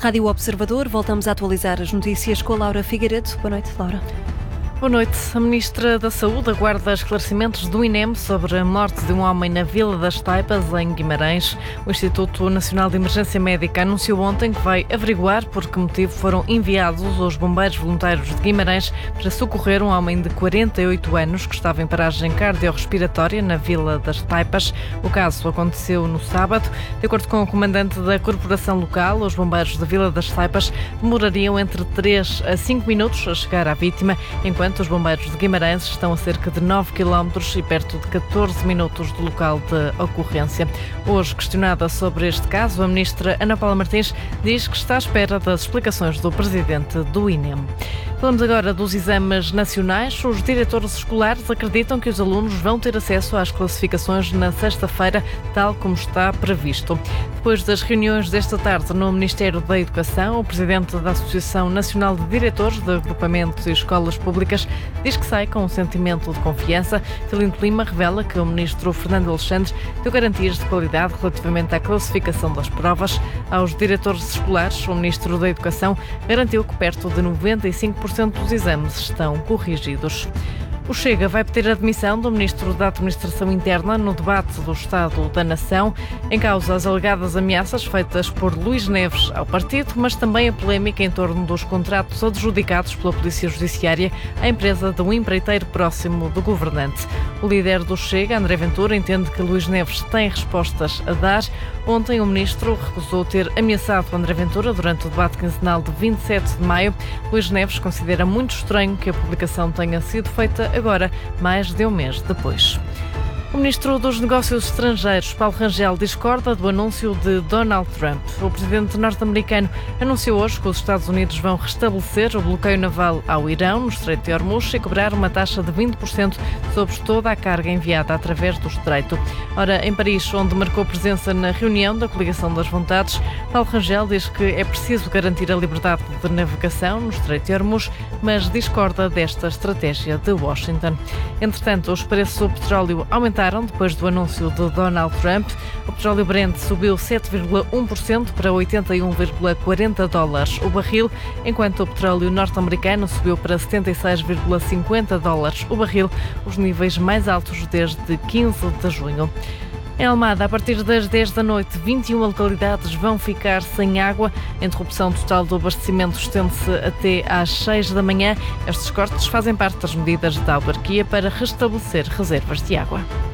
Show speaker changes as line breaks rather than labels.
Rádio Observador, voltamos a atualizar as notícias com a Laura Figueiredo. Boa noite, Laura.
Boa noite. A Ministra da Saúde aguarda esclarecimentos do INEM sobre a morte de um homem na Vila das Taipas, em Guimarães. O Instituto Nacional de Emergência Médica anunciou ontem que vai averiguar por que motivo foram enviados os bombeiros voluntários de Guimarães para socorrer um homem de 48 anos que estava em paragem cardiorrespiratória na Vila das Taipas. O caso aconteceu no sábado. De acordo com o comandante da corporação local, os bombeiros da Vila das Taipas demorariam entre 3 a 5 minutos a chegar à vítima, enquanto os bombeiros de Guimarães estão a cerca de 9 km e perto de 14 minutos do local de ocorrência. Hoje, questionada sobre este caso, a ministra Ana Paula Martins diz que está à espera das explicações do presidente do INEM. Falamos agora dos exames nacionais. Os diretores escolares acreditam que os alunos vão ter acesso às classificações na sexta-feira, tal como está previsto. Depois das reuniões desta tarde no Ministério da Educação, o presidente da Associação Nacional de Diretores de Agrupamentos e Escolas Públicas diz que sai com um sentimento de confiança. Filipe Lima revela que o ministro Fernando Alexandre deu garantias de qualidade relativamente à classificação das provas. Aos diretores escolares, o ministro da Educação garantiu que perto de 95% dos exames estão corrigidos. O Chega vai pedir a admissão do Ministro da Administração Interna no debate do Estado da Nação. Em causa as alegadas ameaças feitas por Luís Neves ao partido, mas também a polémica em torno dos contratos adjudicados pela Polícia Judiciária à empresa de um empreiteiro próximo do governante. O líder do Chega, André Ventura, entende que Luís Neves tem respostas a dar. Ontem o Ministro recusou ter ameaçado André Ventura durante o debate quinzenal de 27 de maio. Luís Neves considera muito estranho que a publicação tenha sido feita agora, mais de um mês depois. O ministro dos Negócios Estrangeiros, Paulo Rangel, discorda do anúncio de Donald Trump. O presidente norte-americano anunciou hoje que os Estados Unidos vão restabelecer o bloqueio naval ao Irão, no Estreito de Hormuz, e cobrar uma taxa de 20% sobre toda a carga enviada através do Estreito. Ora, em Paris, onde marcou presença na reunião da Coligação das Vontades, Paulo Rangel diz que é preciso garantir a liberdade de navegação no Estreito de Hormuz, mas discorda desta estratégia de Washington. Entretanto, os preços do petróleo aumentaram depois do anúncio de Donald Trump. O petróleo Brent subiu 7,1% para 81,40 dólares o barril, enquanto o petróleo norte-americano subiu para 76,50 dólares o barril, os níveis mais altos desde 15 de junho. Em Almada, a partir das 10 da noite, 21 localidades vão ficar sem água. A interrupção total do abastecimento estende-se até às 6 da manhã. Estes cortes fazem parte das medidas da autarquia para restabelecer reservas de água.